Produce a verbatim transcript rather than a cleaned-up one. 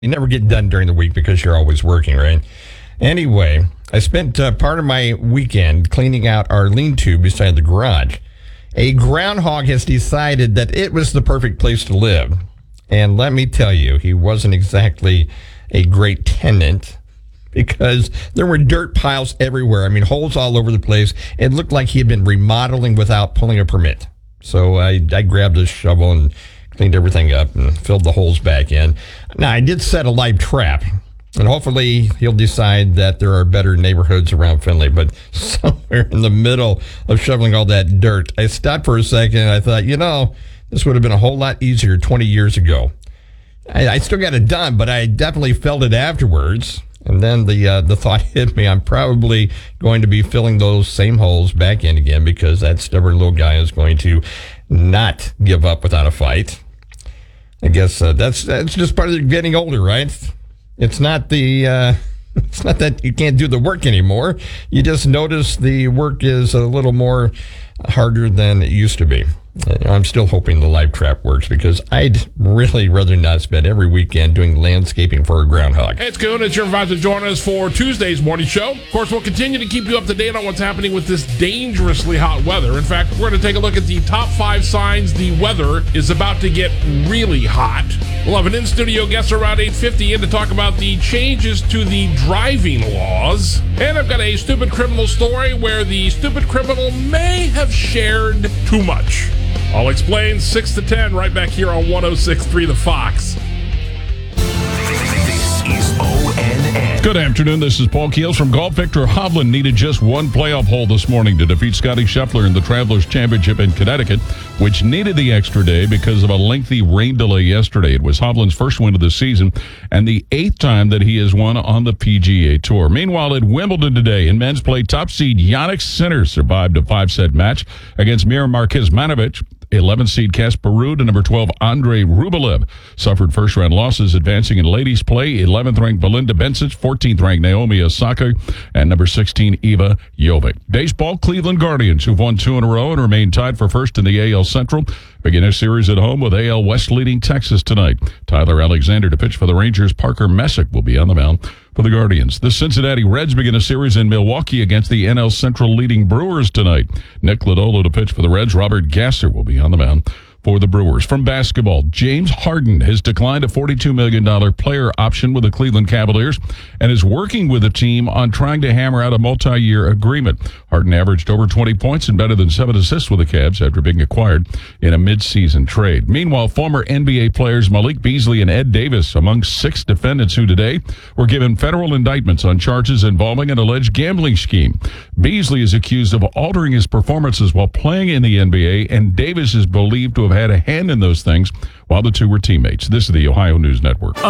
You never get done during the week because you're always working, right? Anyway, I spent uh, part of my weekend cleaning out our lean-to beside the garage. A groundhog has decided that it was the perfect place to live. And let me tell you, he wasn't exactly a great tenant because there were dirt piles everywhere. I mean, holes all over the place. It looked like he had been remodeling without pulling a permit. So I, I grabbed a shovel and cleaned everything up and filled the holes back in. Now, I did set a live trap, and hopefully he'll decide that there are better neighborhoods around Findlay. But somewhere in the middle of shoveling all that dirt, I stopped for a second, and I thought, you know, this would have been a whole lot easier twenty years ago. I, I still got it done, but I definitely felt it afterwards. And then the uh, the thought hit me, I'm probably going to be filling those same holes back in again because that stubborn little guy is going to not give up without a fight. I guess uh, that's that's just part of getting older, right? It's not the uh, it's not that you can't do the work anymore. You just notice the work is a little more harder than it used to be. I'm still hoping the live trap works because I'd really rather not spend every weekend doing landscaping for a groundhog. Hey, it's Coon. It's your advisor to join us for Tuesday's morning show. Of course, we'll continue to keep you up to date on what's happening with this dangerously hot weather. In fact, we're going to take a look at the top five signs the weather is about to get really hot. We'll have an in-studio guest around eight fifty in to talk about the changes to the driving laws. And I've got a stupid criminal story where the stupid criminal may have shared too much. I'll explain six to ten right back here on one oh six point three The Fox. This is O N N. Good afternoon. This is Paul Keels from Golf. Victor Hovland needed just one playoff hole this morning to defeat Scotty Scheffler in the Travelers Championship in Connecticut, which needed the extra day because of a lengthy rain delay yesterday. It was Hovland's first win of the season and the eighth time that he has won on the P G A Tour. Meanwhile, at Wimbledon today, in men's play, top seed Jannik Sinner survived a five-set match against Mir Marquez-Manovic. eleventh seed Casper Ruud and number twelve Andrei Rublev suffered first-round losses, advancing in ladies' play. eleventh-ranked Belinda Bencic, fourteenth-ranked Naomi Osaka, and number sixteen Iva Jovic. Baseball, Cleveland Guardians, who've won two in a row and remain tied for first in the A L Central, begin a series at home with A L West leading Texas tonight. Tyler Alexander to pitch for the Rangers. Parker Messick will be on the mound for the Guardians. The Cincinnati Reds begin a series in Milwaukee against the N L Central leading Brewers tonight. Nick Lodolo to pitch for the Reds. Robert Gasser will be on the mound for the Brewers. From basketball, James Harden has declined a forty-two million dollars player option with the Cleveland Cavaliers and is working with the team on trying to hammer out a multi-year agreement. Harden averaged over twenty points and better than seven assists with the Cavs after being acquired in a mid-season trade. Meanwhile, former N B A players Malik Beasley and Ed Davis, among six defendants who today were given federal indictments on charges involving an alleged gambling scheme. Beasley is accused of altering his performances while playing in the N B A, and Davis is believed to have had a hand in those things while the two were teammates. This is the Ohio News Network.